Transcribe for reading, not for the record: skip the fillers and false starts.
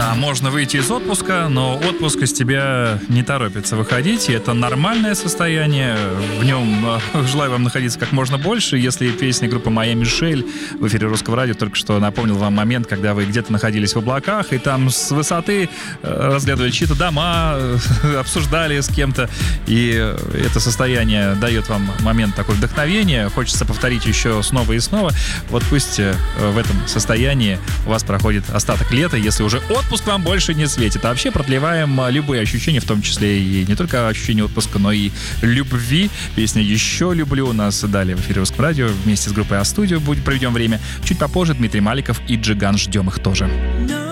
Да, можно выйти из отпуска, но отпуск из тебя не торопится выходить, и это нормальное состояние. В нем желаю вам находиться как можно больше. Если песня группы «Моя Мишель» в эфире Русского радио только что напомнил вам момент, когда вы где-то находились в облаках, и там с высоты разглядывали чьи-то дома, обсуждали с кем-то, и это состояние дает вам момент такой вдохновения. Хочется повторить еще снова и снова. Вот пусть в этом состоянии у вас проходит остаток лета, если уже отпуск вам больше не светит. А вообще продлеваем любые ощущения, в том числе и не только ощущение отпуска, но и любви. Песня «Еще люблю» у нас далее в эфире Русского радио. Вместе с группой А-студио проведем время. Чуть попозже Дмитрий Маликов и Джиган. Ждем их тоже.